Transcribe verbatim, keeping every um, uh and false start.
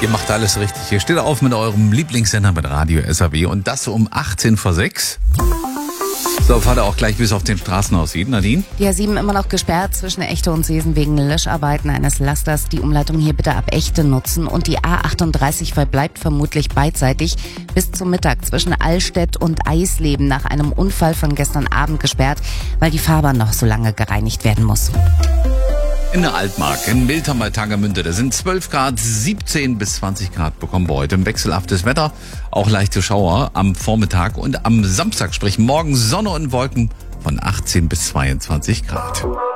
Ihr macht alles richtig. Ihr steht auf mit eurem Lieblingssender mit Radio S A W und das um achtzehn vor sechs. So, fahrt ihr auch gleich, wie es auf den Straßen aussieht, Nadine? Die A sieben immer noch gesperrt zwischen Echte und Seesen wegen Löscharbeiten eines Lasters. Die Umleitung hier bitte ab Echte nutzen. Und die A achtunddreißig verbleibt vermutlich beidseitig bis zum Mittag zwischen Allstedt und Eisleben nach einem Unfall von gestern Abend gesperrt, weil die Fahrbahn noch so lange gereinigt werden muss. In der Altmark, in Miltham bei Tangermünde, da sind zwölf Grad, siebzehn bis zwanzig Grad bekommen wir heute. Im wechselhaftes Wetter, auch leichte Schauer am Vormittag und am Samstag, sprich morgen Sonne und Wolken von achtzehn bis zweiundzwanzig Grad.